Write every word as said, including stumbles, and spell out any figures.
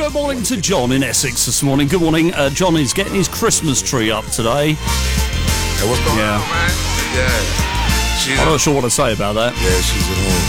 good morning to John in Essex this morning. Good morning. Uh, John is getting his Christmas tree up today. Hey, what's going Yeah. on, man? Yeah. She's I'm not sure what to say about that. Yeah, she's at home.